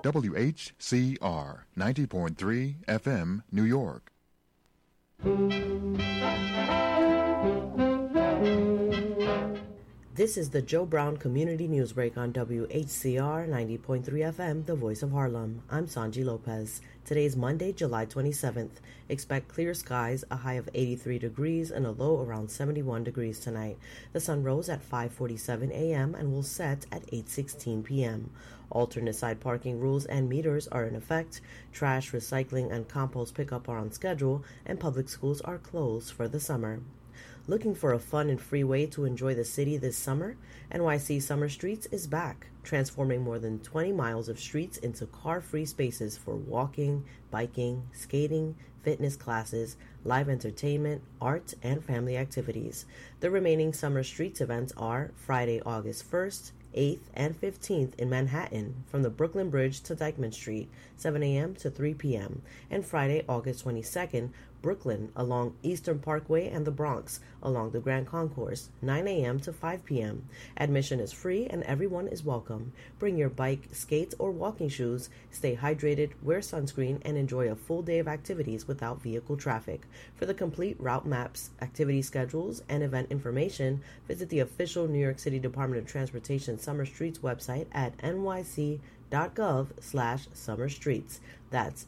WHCR 90.3 FM, New York. This is the Joe Brown Community Newsbreak on WHCR 90.3 FM, the voice of Harlem. I'm Sanji Lopez. Today's Monday, July 27th. Expect clear skies, a high of 83 degrees and a low around 71 degrees tonight. The sun rose at 5:47 a.m. and will set at 8:16 p.m. Alternate side parking rules and meters are in effect. Trash, recycling, and compost pickup are on schedule, and public schools are closed for the summer. Looking for a fun and free way to enjoy the city this summer? NYC Summer Streets is back, transforming more than 20 miles of streets into car-free spaces for walking, biking, skating, fitness classes, live entertainment, art, and family activities. The remaining Summer Streets events are Friday, August 1st, 8th, and 15th in Manhattan, from the Brooklyn Bridge to Dyckman Street, 7 a.m. to 3 p.m., and Friday, August 22nd, Brooklyn along Eastern Parkway and the Bronx along the Grand Concourse, 9 a.m. to 5 p.m. Admission is free and everyone is welcome. Bring your bike, skates, or walking shoes, stay hydrated, wear sunscreen, and enjoy a full day of activities without vehicle traffic. For the complete route maps, activity schedules, and event information, visit the official New York City Department of Transportation Summer Streets website at nyc.gov/summer streets. That's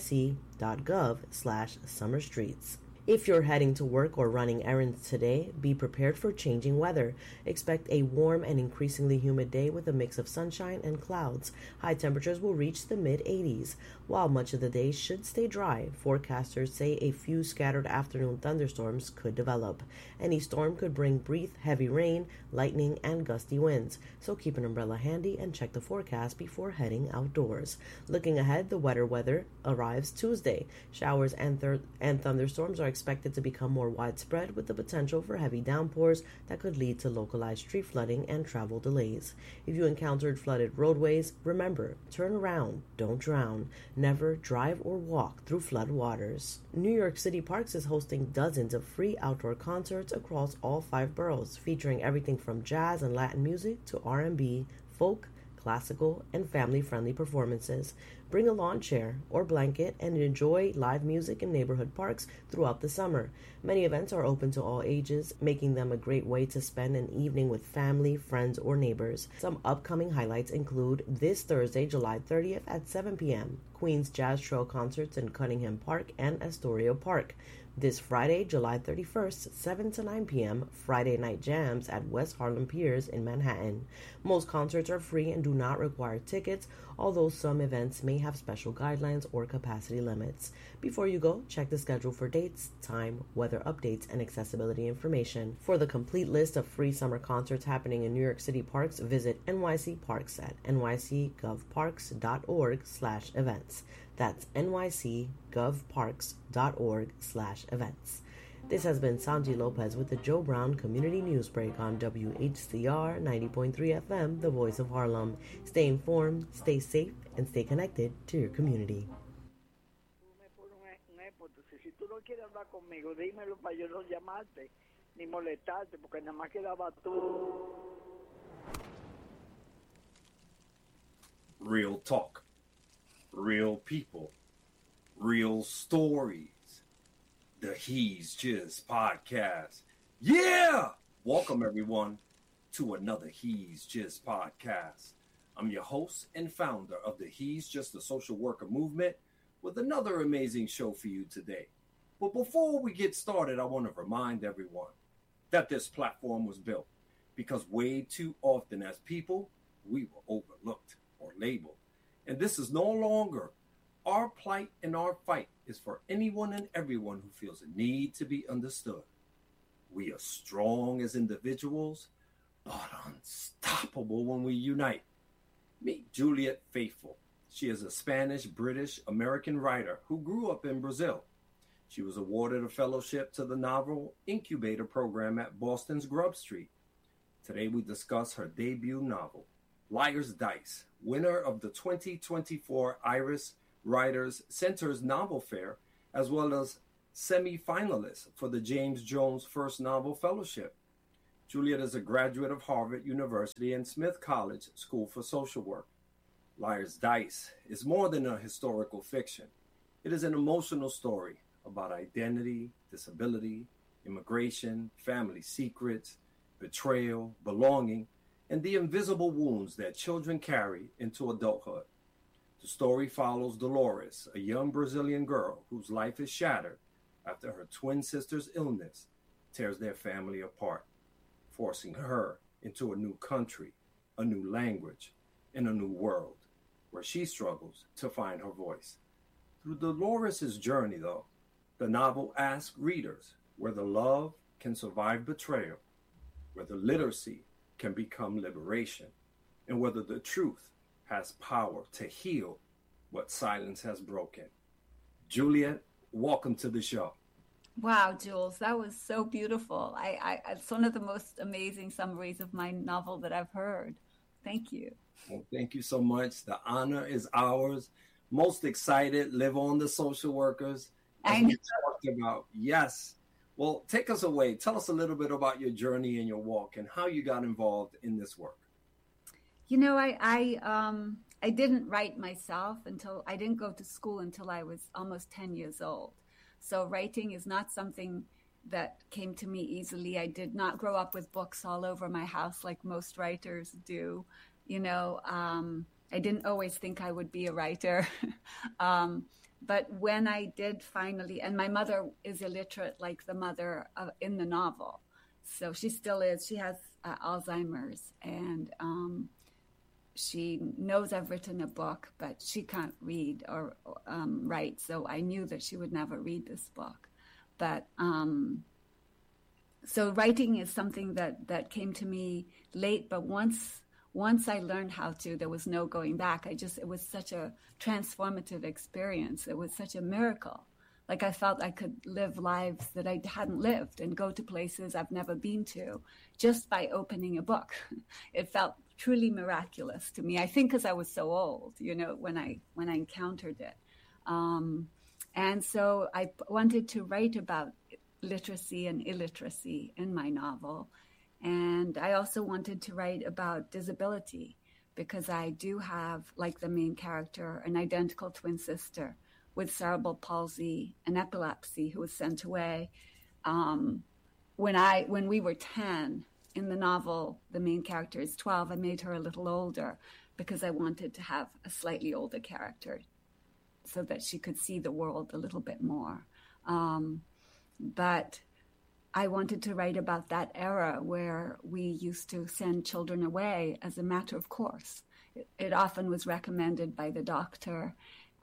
nyc.gov/summer streets. If you're heading to work or running errands today, be prepared for changing weather. Expect a warm and increasingly humid day with a mix of sunshine and clouds. High temperatures will reach the mid-80s. While much of the day should stay dry, forecasters say a few scattered afternoon thunderstorms could develop. Any storm could bring brief, heavy rain, lightning, and gusty winds, so keep an umbrella handy and check the forecast before heading outdoors. Looking ahead, the wetter weather arrives Tuesday. Showers and thunderstorms are expected to become more widespread, with the potential for heavy downpours that could lead to localized street flooding and travel delays. If you encountered flooded roadways, remember, turn around, don't drown. Never drive or walk through flood waters. New York City Parks is hosting dozens of free outdoor concerts across all 5 boroughs, featuring everything from jazz and Latin music to R&B, folk, classical, and family-friendly performances. Bring a lawn chair or blanket and enjoy live music in neighborhood parks throughout the summer. Many events are open to all ages, making them a great way to spend an evening with family, friends, or neighbors. Some upcoming highlights include this Thursday, July 30th at 7 p.m., Queens Jazz Trail concerts in Cunningham Park and Astoria Park. This Friday, July 31st, 7 to 9 p.m., Friday Night Jams at West Harlem Piers in Manhattan. Most concerts are free and do not require tickets, although some events may have special guidelines or capacity limits. Before you go, check the schedule for dates, time, weather updates, and accessibility information. For the complete list of free summer concerts happening in New York City parks, visit NYC Parks at nycgovparks.org/events. That's nycgovparks.org/events. This has been Sanji Lopez with the Joe Brown Community Newsbreak on WHCR 90.3 FM, the voice of Harlem. Stay informed, stay safe, and stay connected to your community. Si tú no quieres hablar conmigo, dímelo para yo no llamarte ni molestarte, porque nada más quedaba tú. Real talk, real people, real stories. The He's Just podcast. Yeah! Welcome, everyone, to another He's Just podcast. I'm your host and founder of the He's Just a Social Worker movement with another amazing show for you today. But before we get started, I want to remind everyone that this platform was built because way too often as people, we were overlooked or labeled. And this is no longer our plight, and our fight is for anyone and everyone who feels a need to be understood. We are strong as individuals, but unstoppable when we unite. Meet Juliet Faithful. She is a Spanish, British, American writer who grew up in Brazil. She was awarded a fellowship to the Novel Incubator Program at Boston's Grub Street. Today we discuss her debut novel, Liar's Dice, winner of the 2024 Iris Writers Center's Novel Fair, as well as semi-finalist for the James Jones First Novel Fellowship. Juliet is a graduate of Harvard University and Smith College School for Social Work. Liar's Dice is more than a historical fiction. It is an emotional story about identity, disability, immigration, family secrets, betrayal, belonging, and the invisible wounds that children carry into adulthood. The story follows Dolores, a young Brazilian girl whose life is shattered after her twin sister's illness tears their family apart, forcing her into a new country, a new language, and a new world, where she struggles to find her voice. Through Dolores' journey, though, the novel asks readers whether love can survive betrayal, whether literacy can become liberation, and whether the truth has power to heal what silence has broken. Juliet, welcome to the show. Wow, Jules, that was so beautiful. It's one of the most amazing summaries of my novel that I've heard. Thank you. Well, thank you so much. The honor is ours. Most excited, Live on the Social Workers. I know. We talked about, yes. Well, take us away. Tell us a little bit about your journey and your walk and how you got involved in this work. You know, I didn't write myself until I didn't go to school until I was almost 10 years old. So writing is not something that came to me easily. I did not grow up with books all over my house like most writers do. You know, I didn't always think I would be a writer. But when I did finally, and my mother is illiterate like the mother in the novel. So she still is. She has Alzheimer's, and she knows I've written a book, but she can't read or write. So I knew that she would never read this book. But so writing is something that came to me late. But once I learned how to, there was no going back. It was such a transformative experience. It was such a miracle. Like I felt I could live lives that I hadn't lived and go to places I've never been to just by opening a book. It felt truly miraculous to me. I think because I was so old, you know, when I encountered it. And so I wanted to write about literacy and illiteracy in my novel. And I also wanted to write about disability because I do have, like the main character, an identical twin sister with cerebral palsy and epilepsy who was sent away. When we were 10, in the novel, the main character is 12. I made her a little older because I wanted to have a slightly older character so that she could see the world a little bit more. But I wanted to write about that era where we used to send children away as a matter of course. It often was recommended by the doctor,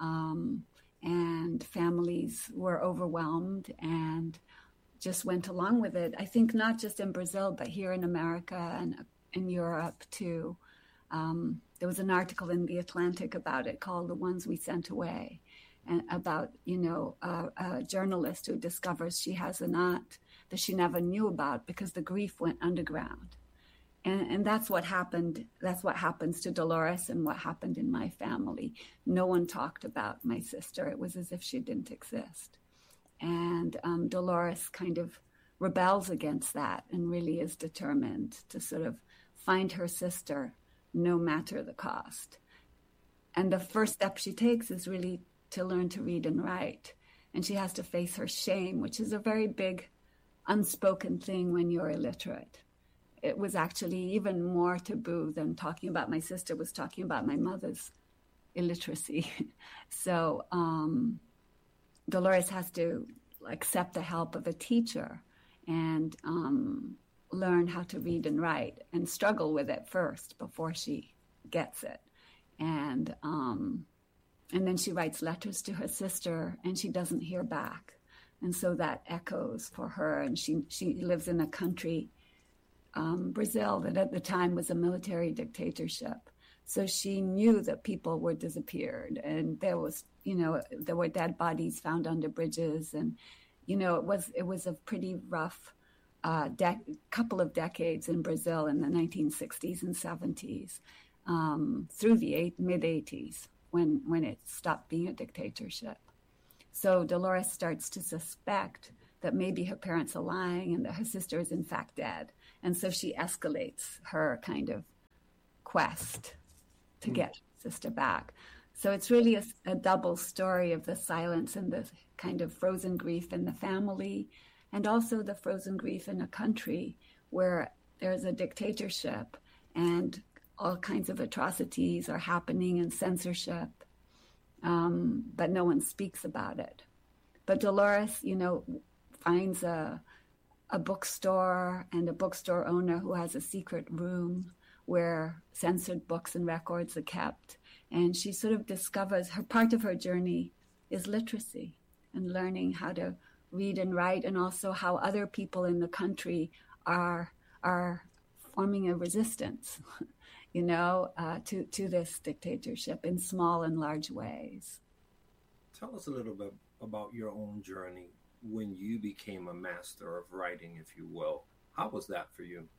and families were overwhelmed and just went along with it. I think not just in Brazil, but here in America and in Europe too. There was an article in The Atlantic about it called The Ones We Sent Away, and about, you know, a journalist who discovers she has an aunt that she never knew about because the grief went underground. And that's what happened. That's what happens to Dolores and what happened in my family. No one talked about my sister. It was as if she didn't exist. And Dolores kind of rebels against that and really is determined to sort of find her sister no matter the cost. And the first step she takes is really to learn to read and write. And she has to face her shame, which is a very big unspoken thing when you're illiterate. It was actually even more taboo than talking about my sister was talking about my mother's illiteracy. So Dolores has to accept the help of a teacher and learn how to read and write and struggle with it first before she gets it. And then she writes letters to her sister and she doesn't hear back. And so that echoes for her. And she lives in a country, Brazil, that at the time was a military dictatorship. So she knew that people were disappeared and there were dead bodies found under bridges. And, you know, it was a pretty rough couple of decades in Brazil in the 1960s and 70s through the mid-80s when it stopped being a dictatorship. So Dolores starts to suspect that maybe her parents are lying and that her sister is in fact dead. And so she escalates her kind of quest to get sister back. So it's really a double story of the silence and the kind of frozen grief in the family, and also the frozen grief in a country where there's a dictatorship and all kinds of atrocities are happening and censorship, but no one speaks about it. But Dolores, finds a bookstore and a bookstore owner who has a secret room where censored books and records are kept. And she sort of discovers part of her journey is literacy and learning how to read and write, and also how other people in the country are forming a resistance, to this dictatorship in small and large ways. Tell us a little bit about your own journey when you became a master of writing, if you will. How was that for you?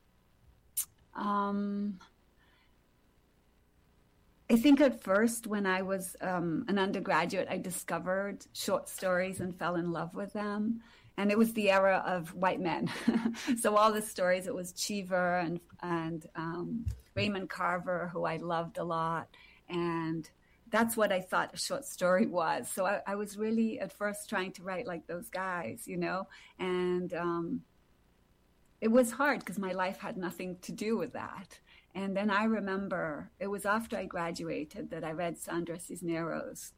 I think at first, when I was an undergraduate, I discovered short stories and fell in love with them. And it was the era of white men. So all the stories, it was Cheever and Raymond Carver, who I loved a lot. And that's what I thought a short story was. So I was really at first trying to write like those guys, and it was hard because my life had nothing to do with that. And then I remember it was after I graduated that I read Sandra Cisneros,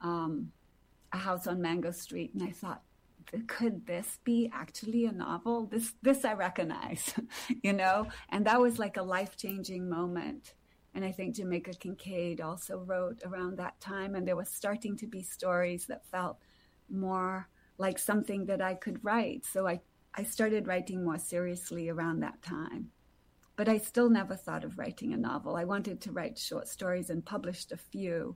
A House on Mango Street, and I thought, could this be actually a novel? This I recognize, and that was like a life-changing moment. And I think Jamaica Kincaid also wrote around that time, and there was starting to be stories that felt more like something that I could write. So I started writing more seriously around that time. But I still never thought of writing a novel. I wanted to write short stories and published a few.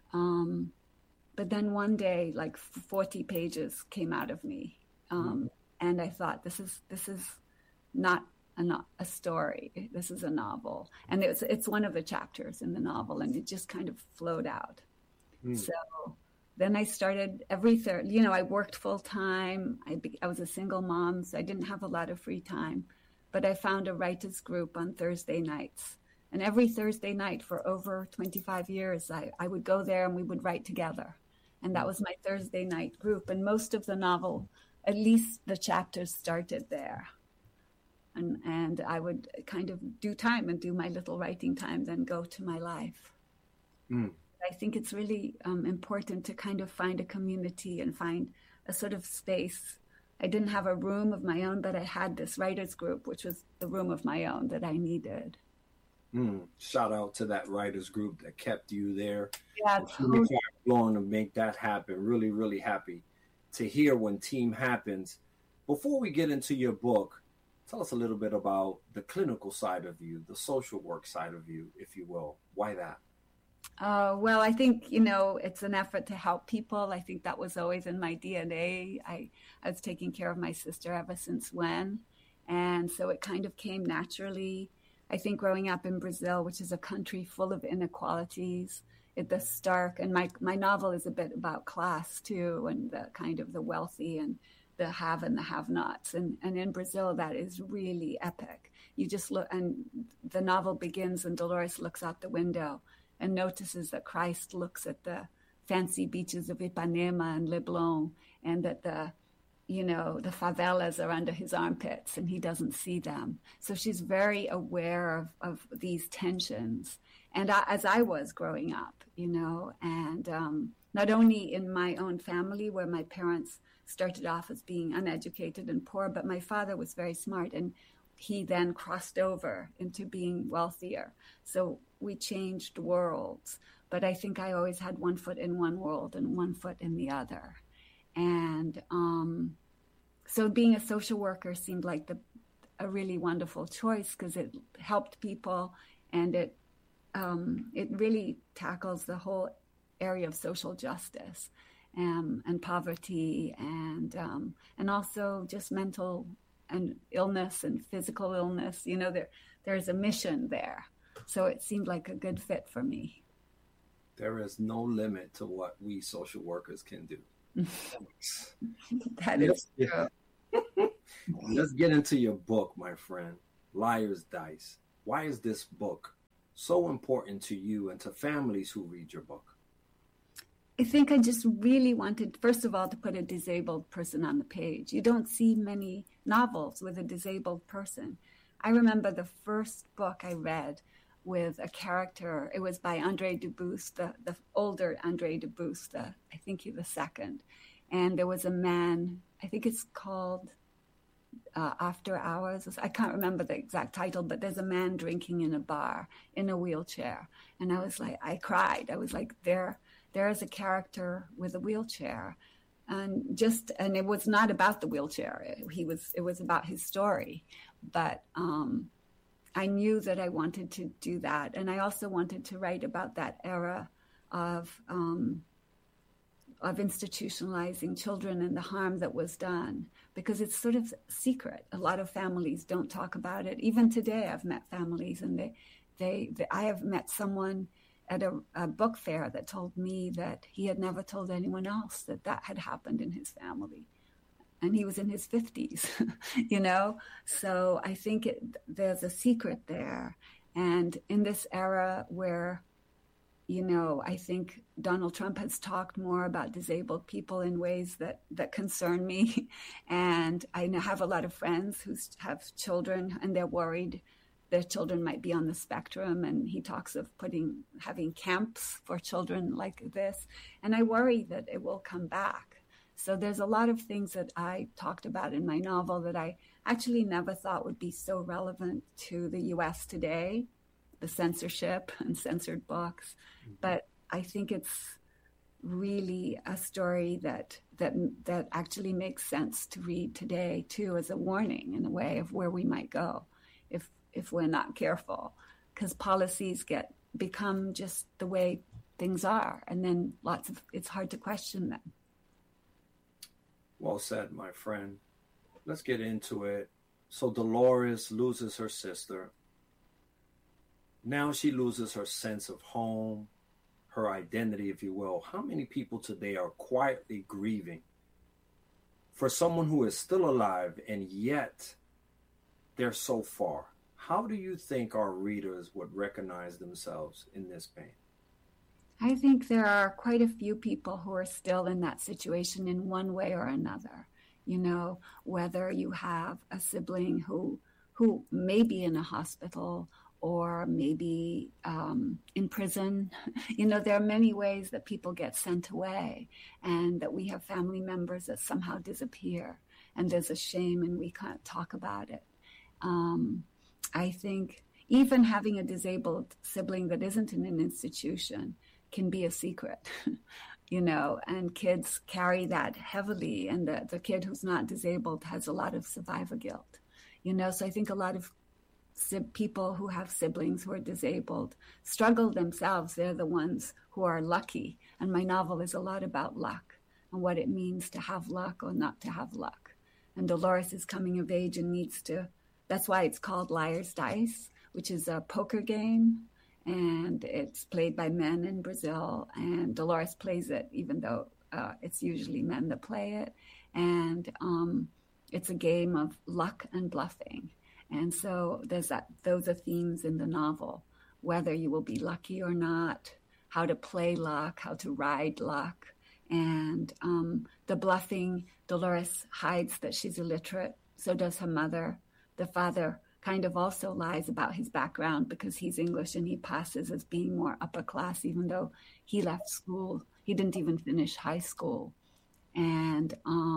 But then one day, like 40 pages came out of me. And I thought, this is not a story. This is a novel. And it's one of the chapters in the novel, and it just kind of flowed out. So then I started I worked full time. I was a single mom, so I didn't have a lot of free time. But I found a writers group on Thursday nights. And every Thursday night for over 25 years, I would go there and we would write together. And that was my Thursday night group. And most of the novel, at least the chapters, started there. And I would kind of do time and do my little writing time, then go to my life. I think it's really important to kind of find a community and find a sort of space. I didn't have a room of my own, but I had this writers group, which was the room of my own that I needed. Shout out to that writers group that kept you there. Yeah, totally. Going to make that happen. Really, really happy to hear when team happens. Before we get into your book, tell us a little bit about the clinical side of you, the social work side of you, if you will. Why that? Well, I think, it's an effort to help people. I think that was always in my DNA. I was taking care of my sister ever since when. And so it kind of came naturally. I think growing up in Brazil, which is a country full of inequalities, the stark, and my novel is a bit about class too, and the kind of the wealthy and the have and the have-nots. And in Brazil, that is really epic. You just look, and the novel begins and Dolores looks out the window and notices that Christ looks at the fancy beaches of Ipanema and Leblon, and that the favelas are under his armpits and he doesn't see them. So she's very aware of these tensions. And as I was growing up, and not only in my own family where my parents started off as being uneducated and poor, but my father was very smart, and he then crossed over into being wealthier. So we changed worlds, but I think I always had one foot in one world and one foot in the other. And so being a social worker seemed like a really wonderful choice because it helped people, and it really tackles the whole area of social justice and poverty and also just mental and illness and physical illness. There's a mission there. So it seemed like a good fit for me. There is no limit to what we social workers can do. That is true. Let's get into your book, my friend, Liar's Dice. Why is this book so important to you and to families who read your book? I think I just really wanted, first of all, to put a disabled person on the page. You don't see many novels with a disabled person. I remember the first book I read with a character. It was by Andre Dubus, the older Andre Dubus, I think he was second. And there was a man, I think it's called After Hours. I can't remember the exact title, but there's a man drinking in a bar in a wheelchair. And I was like, I cried. I was like, there is a character with a wheelchair. And it was not about the wheelchair. It was about his story. But I knew that I wanted to do that. And I also wanted to write about that era of institutionalizing children and the harm that was done, because it's sort of secret. A lot of families don't talk about it. Even today, I've met families, and I have met someone at a book fair that told me that he had never told anyone else that had happened in his family. And he was in his 50s, you know? So I think there's a secret there. And in this era where, you know, I think Donald Trump has talked more about disabled people in ways that concern me. And I have a lot of friends who have children, and they're worried their children might be on the spectrum. And he talks of having camps for children like this. And I worry that it will come back. So there's a lot of things that I talked about in my novel that I actually never thought would be so relevant to the U.S. today, the censorship and censored books. Mm-hmm. But I think it's really a story that actually makes sense to read today, too, as a warning in a way of where we might go if we're not careful, because policies become just the way things are. And then it's hard to question them. Well said, my friend. Let's get into it. So Dolores loses her sister. Now she loses her sense of home, her identity, if you will. How many people today are quietly grieving for someone who is still alive, and yet they're so far? How do you think our readers would recognize themselves in this pain? I think there are quite a few people who are still in that situation in one way or another. You know, whether you have a sibling who may be in a hospital or maybe in prison. You know, there are many ways that people get sent away, and that we have family members that somehow disappear, and there's a shame and we can't talk about it. I think even having a disabled sibling that isn't in an institution can be a secret, you know, and kids carry that heavily. And the kid who's not disabled has a lot of survivor guilt, you know. So I think a lot of people who have siblings who are disabled struggle themselves. They're the ones who are lucky. And my novel is a lot about luck and what it means to have luck or not to have luck. And Dolores is coming of age and that's why it's called Liar's Dice, which is a poker game. And it's played by men in Brazil. And Dolores plays it, even though it's usually men that play it. And it's a game of luck and bluffing. And so those are themes in the novel, whether you will be lucky or not, how to play luck, how to ride luck. And the bluffing, Dolores hides that she's illiterate. So does her mother. The father kind of also lies about his background because he's English and he passes as being more upper class, even though he left school. He didn't even finish high school. And,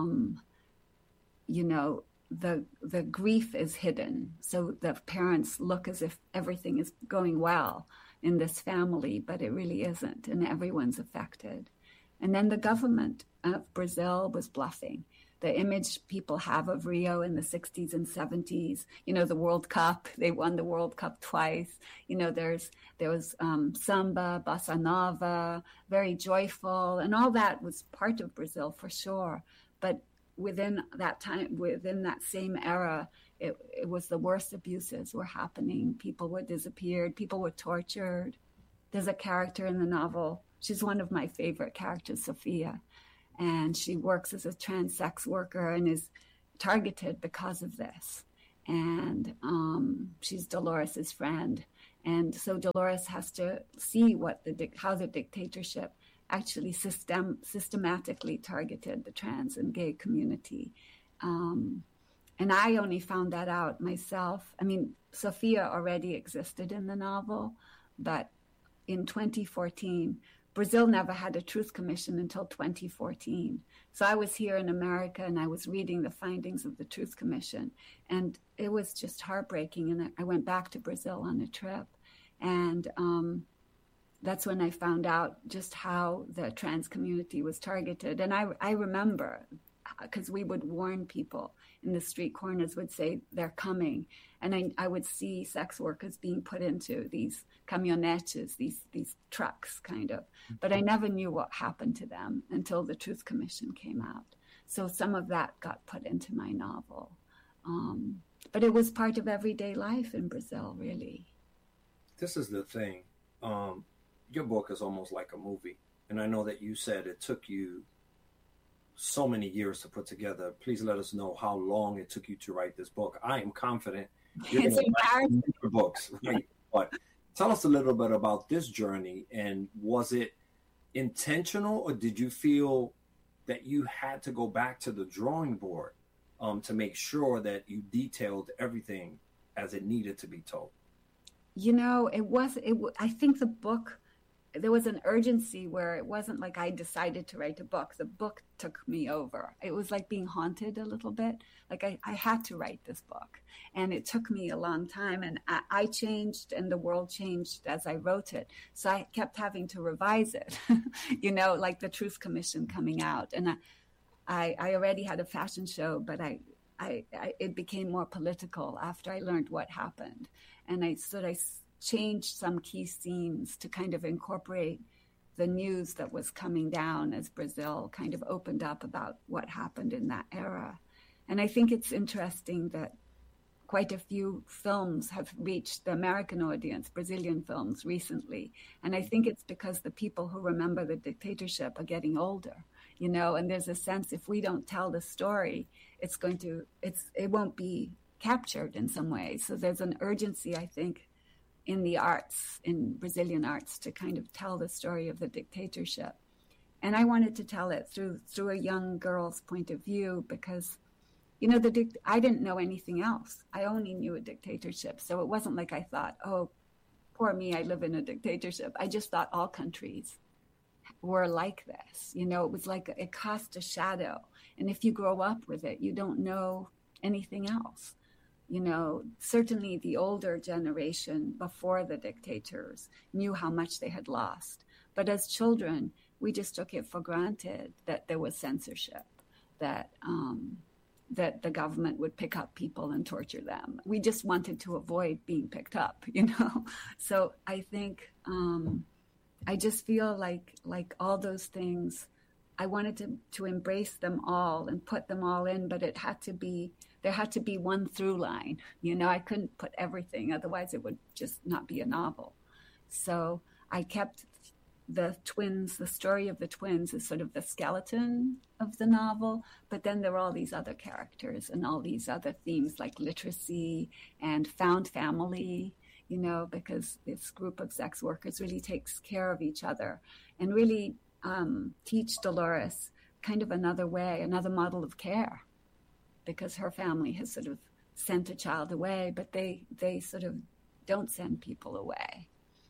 you know, the grief is hidden. So the parents look as if everything is going well in this family, but it really isn't, and everyone's affected. And then the government of Brazil was bluffing. The image people have of Rio in the 60s and 70s, you know, the World Cup, they won the World Cup twice. You know, there was samba, bossa nova, very joyful, and all that was part of Brazil for sure. But within that time, within that same era, it was the worst abuses were happening. People were disappeared, people were tortured. There's a character in the novel, she's one of my favorite characters, Sophia. And she works as a trans sex worker and is targeted because of this. And she's Dolores's friend. And so Dolores has to see how the dictatorship actually systematically targeted the trans and gay community. And I only found that out myself. I mean, Sophia already existed in the novel, but in 2014, Brazil never had a truth commission until 2014. So I was here in America and I was reading the findings of the Truth Commission, and it was just heartbreaking. And I went back to Brazil on a trip, and that's when I found out just how the trans community was targeted. And I remember, because we would warn people in the street corners, would say they're coming, and I would see sex workers being put into these camionetes, these trucks kind of, but I never knew what happened to them until the Truth Commission came out. So some of that got put into my novel, but it was part of everyday life in Brazil, really. This is the thing. Your book is almost like a movie, and I know that you said it took you so many years to put together. Please let us know how long it took you to write this book. I am confident you're going to write your books, right? But tell us a little bit about this journey, and was it intentional, or did you feel that you had to go back to the drawing board to make sure that you detailed everything as it needed to be told? You know, I think the book, there was an urgency where it wasn't like I decided to write a book. The book took me over. It was like being haunted a little bit. Like I had to write this book, and it took me a long time, and I changed and the world changed as I wrote it. So I kept having to revise it, you know, like the Truth Commission coming out. And I already had a fashion show, but it became more political after I learned what happened. And I changed some key scenes to kind of incorporate the news that was coming down as Brazil kind of opened up about what happened in that era. And I think it's interesting that quite a few films have reached the American audience, Brazilian films, recently. And I think it's because the people who remember the dictatorship are getting older, you know, and there's a sense if we don't tell the story, it won't be captured in some way. So there's an urgency, I think, in the arts, in Brazilian arts, to kind of tell the story of the dictatorship. And I wanted to tell it through a young girl's point of view because, you know, I didn't know anything else. I only knew a dictatorship. So it wasn't like I thought, oh, poor me, I live in a dictatorship. I just thought all countries were like this. You know, it was like it cast a shadow. And if you grow up with it, you don't know anything else. You know, certainly the older generation before the dictators knew how much they had lost. But as children, we just took it for granted that there was censorship, that the government would pick up people and torture them. We just wanted to avoid being picked up, you know. So I think I just feel like all those things, I wanted to embrace them all and put them all in, but there had to be one through line. You know, I couldn't put everything, otherwise it would just not be a novel. So I kept the story of the twins is sort of the skeleton of the novel, but then there are all these other characters and all these other themes like literacy and found family, you know, because this group of sex workers really takes care of each other and really teach Dolores kind of another way, another model of care, because her family has sort of sent a child away, but they sort of don't send people away.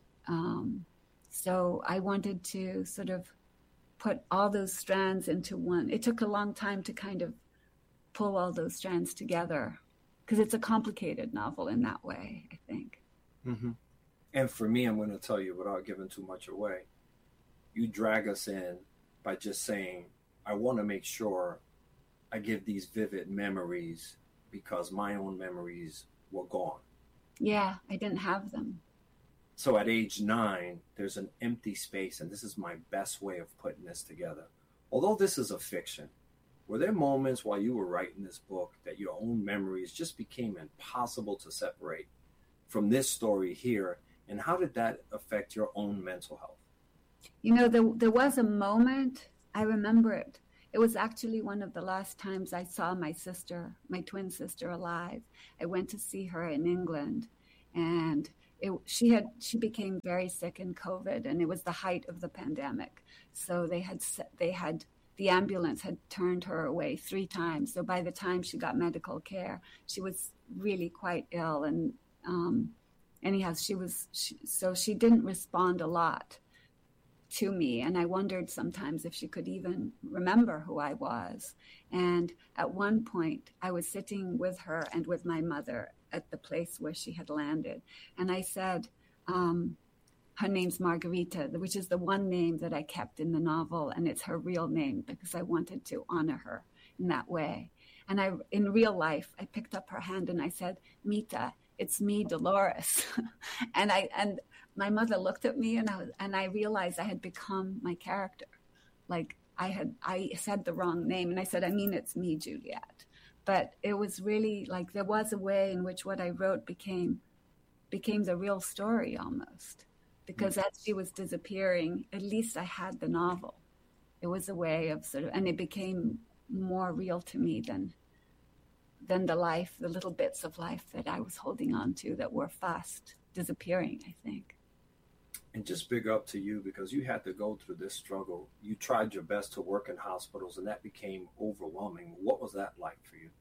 So I wanted to sort of put all those strands into one. It took a long time to kind of pull all those strands together because it's a complicated novel in that way, I think. Mm-hmm. And for me, I'm going to tell you without giving too much away, you drag us in by just saying, I want to make sure I give these vivid memories because my own memories were gone. Yeah, I didn't have them. So at age 9, there's an empty space, and this is my best way of putting this together. Although this is a fiction, were there moments while you were writing this book that your own memories just became impossible to separate from this story here? And how did that affect your own mental health? You know, there was a moment, I remember it. It was actually one of the last times I saw my sister, my twin sister, alive. I went to see her in England, and she became very sick in COVID, and it was the height of the pandemic. So the ambulance had turned her away 3 times. So by the time she got medical care, she was really quite ill. And anyhow, she didn't respond a lot to me. And I wondered sometimes if she could even remember who I was. And at one point, I was sitting with her and with my mother at the place where she had landed. And I said, her name's Margarita, which is the one name that I kept in the novel. And it's her real name because I wanted to honor her in that way. And in real life, I picked up her hand and I said, Mita, it's me, Dolores. and my mother looked at me and I realized I had become my character. Like I said the wrong name and I said, I mean, it's me, Juliet. But it was really like there was a way in which what I wrote became the real story almost. Because as she was disappearing, at least I had the novel. It was a way of and it became more real to me than the little bits of life that I was holding on to that were fast disappearing, I think. And just big up to you because you had to go through this struggle. You tried your best to work in hospitals and that became overwhelming. What was that like for you?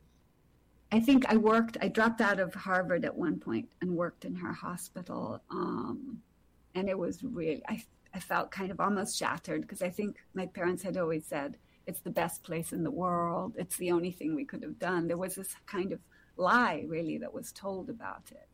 I think I dropped out of Harvard at one point and worked in her hospital. And it was really, I felt kind of almost shattered because I think my parents had always said, it's the best place in the world. It's the only thing we could have done. There was this kind of lie really that was told about it.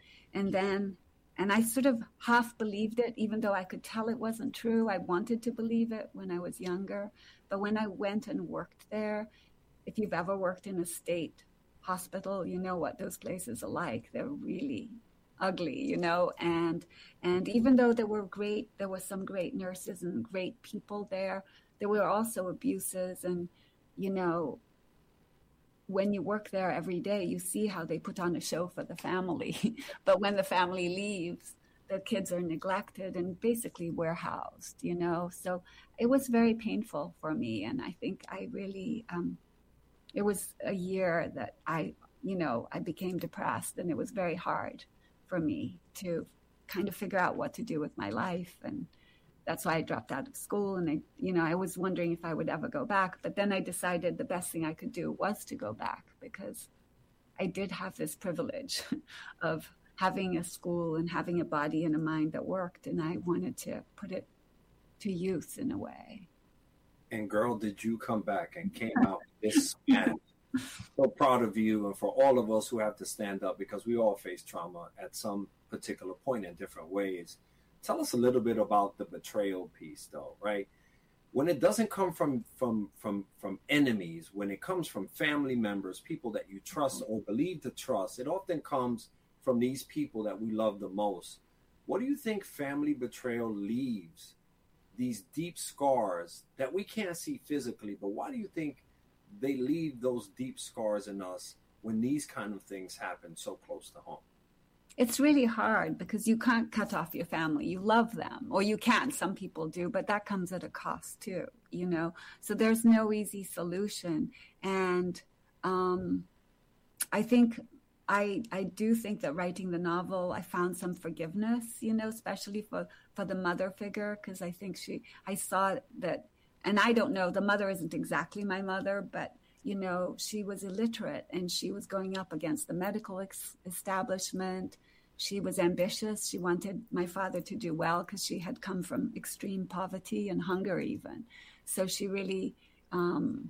And I sort of half believed it, even though I could tell it wasn't true. I wanted to believe it when I was younger. But when I went and worked there, if you've ever worked in a state hospital, you know what those places are like. They're really ugly, you know, and even though there were some great nurses and great people there were also abuses. And, you know, when you work there every day, you see how they put on a show for the family. But when the family leaves, the kids are neglected and basically warehoused, you know. So it was very painful for me. And I think I really, it was a year that I became depressed, and it was very hard for me to kind of figure out what to do with my life. And that's why I dropped out of school. And I was wondering if I would ever go back. But then I decided the best thing I could do was to go back, because I did have this privilege of having a school and having a body and a mind that worked. And I wanted to put it to use in a way. And girl, did you come back and came out this man. So proud of you, and for all of us who have to stand up, because we all face trauma at some particular point in different ways. Tell us a little bit about the betrayal piece, though, right? When it doesn't come from enemies, when it comes from family members, people that you trust or believe to trust, it often comes from these people that we love the most. What do you think family betrayal leaves? These deep scars that we can't see physically, but why do you think they leave those deep scars in us when these kind of things happen so close to home? It's really hard because you can't cut off your family. You love them, or you can. Some people do, but that comes at a cost too, you know? So there's no easy solution. And I think I do think that writing the novel, I found some forgiveness, you know, especially for the mother figure, because I think I saw that, and I don't know, the mother isn't exactly my mother, but, you know, she was illiterate and she was going up against the medical establishment. She was ambitious. She wanted my father to do well because she had come from extreme poverty and hunger even. So she really